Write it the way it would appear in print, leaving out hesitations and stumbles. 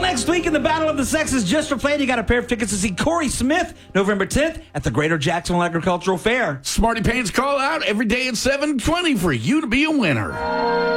next week in the Battle of the Sexes just for playing. You got a pair of tickets to see Corey Smith November 10th at the Greater Jacksonville Agricultural Fair. Smarty Pants call out every day at 7:20 for you to be a winner.